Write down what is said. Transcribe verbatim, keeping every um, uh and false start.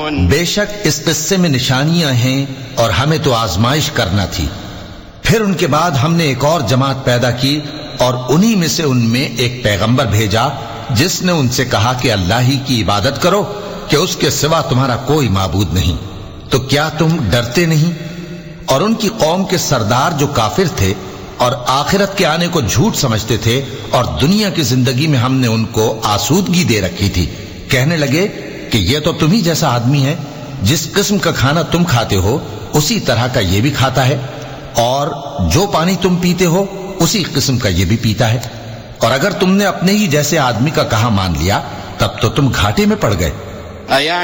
बेशक इस किस्से में निशानियां हैं और हमें तो आजमाइश करना थी। फिर उनके बाद हमने एक और जमात पैदा की और उन्हीं में से उनमें एक पैगंबर भेजा जिसने उनसे कहा कि अल्लाह ही की इबादत करो कि उसके सिवा तुम्हारा कोई माबूद नहीं। तो क्या तुम डरते नहीं? और उनकी कौम के सरदार जो काफिर थे और आखिरत के आने को झूठ समझते थे और दुनिया की जिंदगी में हमने उनको आसूदगी दे रखी थी, कहने लगे कि यह तो तुम ही जैसा आदमी है, जिस किस्म का खाना तुम खाते हो उसी तरह का यह भी खाता है, और जो पानी तुम पीते हो उसी किस्म का यह भी पीता है। और अगर तुमने अपने ही जैसे आदमी का कहा मान लिया तब तो तुम घाटे में पड़ गए।